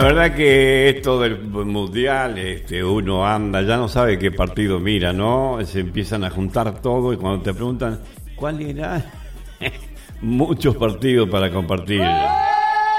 La verdad que esto del mundial, uno anda, ya no sabe qué partido mira, ¿no? Se empiezan a juntar todo y cuando te preguntan, ¿cuál era? Muchos partidos para compartir.